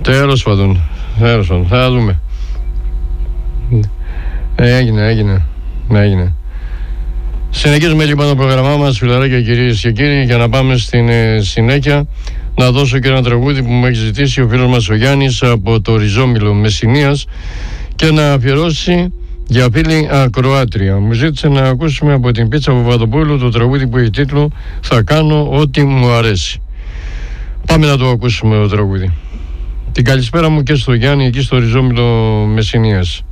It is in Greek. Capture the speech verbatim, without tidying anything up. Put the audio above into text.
Τέλος πάντων, τέλος πάντων, θα δούμε. Ε, έγινε, έγινε, έγινε. Συνεχίζουμε λοιπόν το πρόγραμμά μας, φιλαράκια, κυρίες και κύριοι, για να πάμε στην ε, συνέχεια. Να δώσω και ένα τραγούδι που μου έχει ζητήσει ο φίλος μας ο Γιάννης από το Ριζόμυλο Μεσσηνίας και να αφιερώσει για φίλη ακροάτρια. Μου ζήτησε να ακούσουμε από την Πίτσα Παπαδοπούλου το τραγούδι που έχει τίτλο «Θα κάνω ό,τι μου αρέσει». Πάμε να το ακούσουμε το τραγούδι. Την καλησπέρα μου και στο Γιάννη εκεί στο Ριζόμυλο Μεσσηνίας.